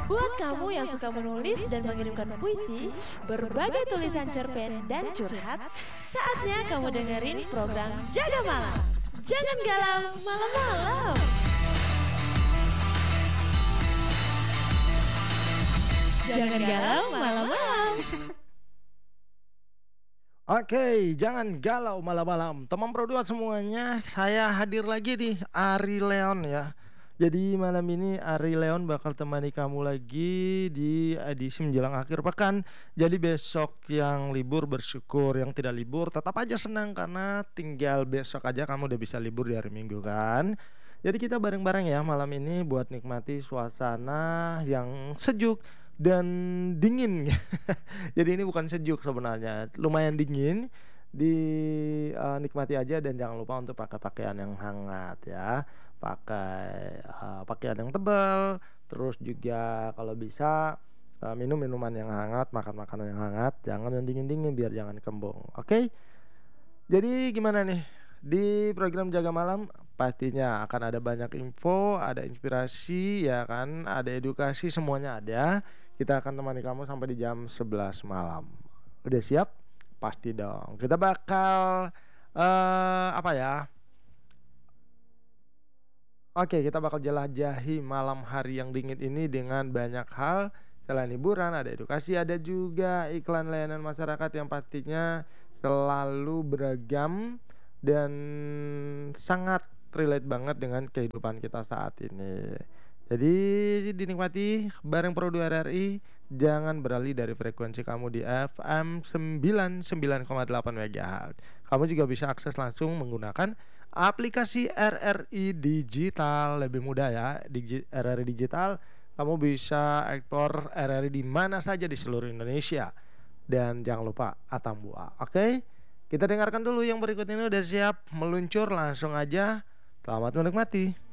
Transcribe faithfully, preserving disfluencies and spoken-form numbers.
Buat kamu yang suka menulis dan mengirimkan puisi, berbagai tulisan cerpen dan curhat, saatnya kamu dengerin program Jaga Malam. Jangan galau malam-malam. Jangan galau malam-malam. Oke, jangan galau malam-malam. Teman Pro dua semuanya, saya hadir lagi nih, Ari Leon ya. Jadi malam ini Ari Leon bakal temani kamu lagi di edisi menjelang akhir pekan. Jadi besok yang libur bersyukur, yang tidak libur tetap aja senang karena tinggal besok aja kamu udah bisa libur di hari Minggu kan. Jadi kita bareng-bareng ya malam ini buat nikmati suasana yang sejuk dan dingin. Jadi ini bukan sejuk sebenarnya, lumayan dingin. Dinikmati aja dan jangan lupa untuk pakai pakaian yang hangat ya. Pakai uh, pakaian yang tebal, terus juga kalau bisa uh, minum minuman yang hangat, makan makanan yang hangat, jangan yang dingin-dingin biar jangan kembung. Oke? Okay? Jadi gimana nih? Di program Jaga Malam pastinya akan ada banyak info, ada inspirasi ya kan, ada edukasi, semuanya ada. Kita akan temani kamu sampai di jam sebelas malam. Udah siap? Pasti dong. Kita bakal uh, apa ya? Oke, kita bakal jelajahi malam hari yang dingin ini dengan banyak hal. Selain hiburan, ada edukasi, ada juga iklan layanan masyarakat yang pastinya selalu beragam dan sangat relate banget dengan kehidupan kita saat ini. Jadi dinikmati bareng Pro dua R R I. Jangan beralih dari frekuensi kamu di F M sembilan puluh sembilan koma delapan MHz. Kamu juga bisa akses langsung menggunakan aplikasi R R I Digital. Lebih mudah ya, Digi- R R I Digital. Kamu bisa ekspor R R I di mana saja di seluruh Indonesia. Dan jangan lupa Atambua. Oke, kita dengarkan dulu yang berikut ini. Udah siap meluncur, langsung aja. Selamat menikmati.